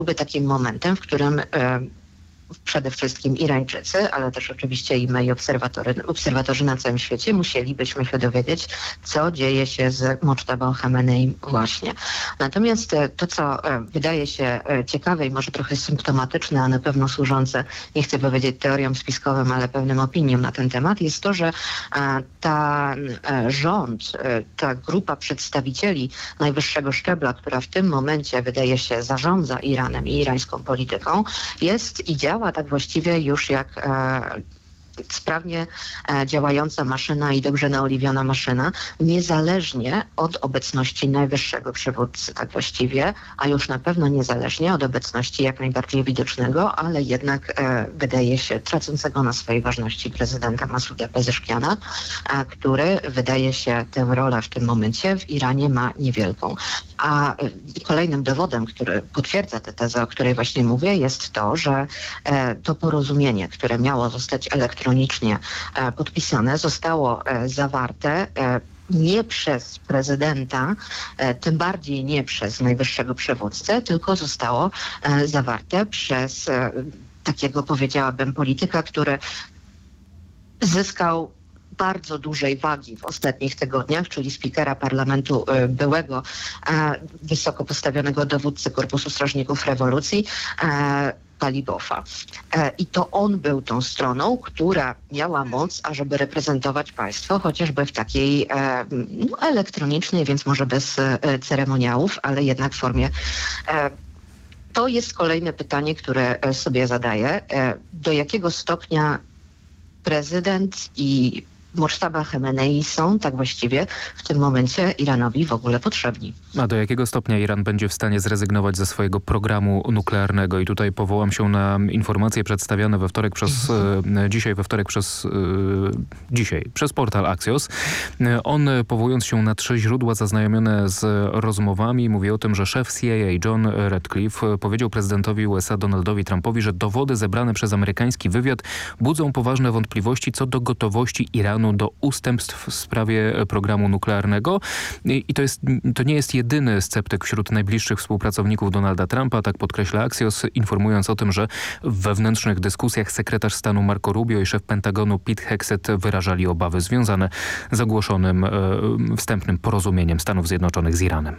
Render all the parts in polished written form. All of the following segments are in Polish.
byłby takim momentem, w którym przede wszystkim Irańczycy, ale też oczywiście i my, i obserwatorzy na całym świecie, musielibyśmy się dowiedzieć, co dzieje się z Moctabą Chamenei właśnie. Natomiast to, co wydaje się ciekawe i może trochę symptomatyczne, a na pewno służące, nie chcę powiedzieć teoriom spiskowym, ale pewnym opiniom na ten temat, jest to, że rząd, ta grupa przedstawicieli najwyższego szczebla, która w tym momencie wydaje się zarządza Iranem i irańską polityką, jest i działa tak właściwie już jak sprawnie działająca maszyna i dobrze naoliwiona maszyna, niezależnie od obecności najwyższego przywódcy, tak właściwie, a już na pewno niezależnie od obecności jak najbardziej widocznego, ale jednak wydaje się tracącego na swojej ważności prezydenta Masuda Pezeszkiana, który wydaje się tę rolę w tym momencie w Iranie ma niewielką. A kolejnym dowodem, który potwierdza tę tezę, o której właśnie mówię, jest to, że to porozumienie, które miało zostać elektronicznie podpisane, zostało zawarte nie przez prezydenta, tym bardziej nie przez najwyższego przywódcę, tylko zostało zawarte przez takiego, powiedziałabym, polityka, który zyskał bardzo dużej wagi w ostatnich tygodniach, czyli spikera parlamentu, byłego wysoko postawionego dowódcy Korpusu Strażników Rewolucji, Talibowa. I to on był tą stroną, która miała moc, ażeby reprezentować państwo, chociażby w takiej elektronicznej, więc może bez ceremoniałów, ale jednak formie. To jest kolejne pytanie, które sobie zadaję. Do jakiego stopnia prezydent i Moctaba Chamenei są tak właściwie w tym momencie Iranowi w ogóle potrzebni. A do jakiego stopnia Iran będzie w stanie zrezygnować ze swojego programu nuklearnego? I tutaj powołam się na informacje przedstawione we wtorek przez portal Axios. On, powołując się na 3 źródła zaznajomione z rozmowami, mówi o tym, że szef CIA John Ratcliffe powiedział prezydentowi USA Donaldowi Trumpowi, że dowody zebrane przez amerykański wywiad budzą poważne wątpliwości co do gotowości Iranu do ustępstw w sprawie programu nuklearnego. I to nie jest jedyny sceptyk wśród najbliższych współpracowników Donalda Trumpa, tak podkreśla Axios, informując o tym, że w wewnętrznych dyskusjach sekretarz stanu Marco Rubio i szef Pentagonu Pete Hegseth wyrażali obawy związane z ogłoszonym wstępnym porozumieniem Stanów Zjednoczonych z Iranem.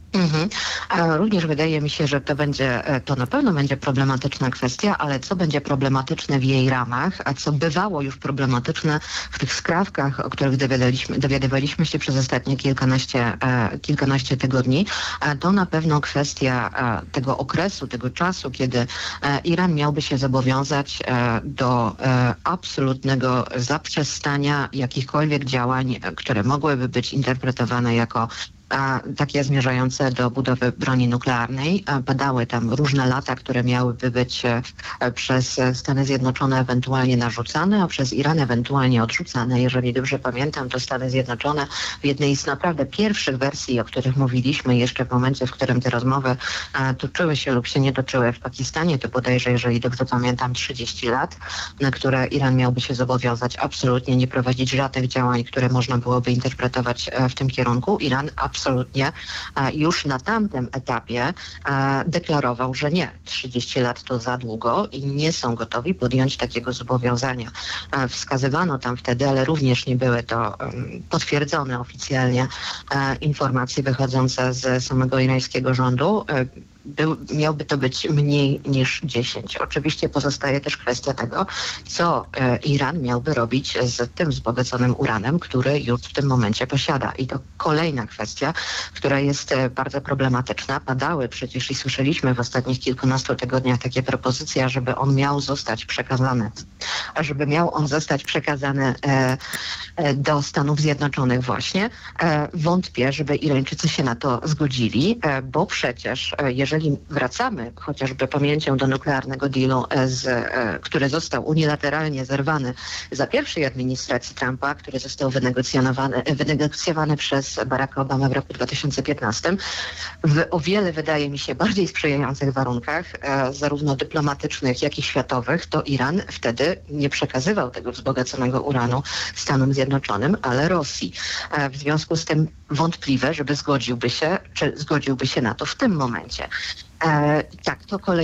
A również wydaje mi się, że to na pewno będzie problematyczna kwestia, ale co będzie problematyczne w jej ramach, a co bywało już problematyczne w tych skrawkach, o których dowiadywaliśmy się przez ostatnie kilkanaście tygodni, to na pewno kwestia tego okresu, tego czasu, kiedy Iran miałby się zobowiązać do absolutnego zaprzestania jakichkolwiek działań, które mogłyby być interpretowane jako takie zmierzające do budowy broni nuklearnej. Padały tam różne lata, które miałyby być przez Stany Zjednoczone ewentualnie narzucane, a przez Iran ewentualnie odrzucane. Jeżeli dobrze pamiętam, to Stany Zjednoczone w jednej z naprawdę pierwszych wersji, o których mówiliśmy jeszcze w momencie, w którym te rozmowy toczyły się lub się nie toczyły w Pakistanie, to bodajże, jeżeli dobrze pamiętam, 30 lat, na które Iran miałby się zobowiązać absolutnie nie prowadzić żadnych działań, które można byłoby interpretować w tym kierunku. Iran absolutnie już na tamtym etapie deklarował, że nie. 30 lat to za długo i nie są gotowi podjąć takiego zobowiązania. Wskazywano tam wtedy, ale również nie były to potwierdzone oficjalnie informacje wychodzące z samego irańskiego rządu. Miałby to być mniej niż 10. Oczywiście pozostaje też kwestia tego, co Iran miałby robić z tym wzbogaconym uranem, który już w tym momencie posiada. I to kolejna kwestia, która jest bardzo problematyczna. Padały przecież i słyszeliśmy w ostatnich kilkunastu tygodniach takie propozycje, żeby on miał zostać przekazany do Stanów Zjednoczonych właśnie. Wątpię, żeby Irańczycy się na to zgodzili, bo przecież jeżeli wracamy chociażby pamięcią do nuklearnego dealu, który został unilateralnie zerwany za pierwszej administracji Trumpa, który został wynegocjowany przez Baracka Obamę w roku 2015, w o wiele, wydaje mi się, bardziej sprzyjających warunkach, zarówno dyplomatycznych, jak i światowych, to Iran wtedy nie przekazywał tego wzbogaconego uranu Stanom Zjednoczonym, ale Rosji. W związku z tym wątpliwe, żeby zgodziłby się na to w tym momencie. Tak, to kolejny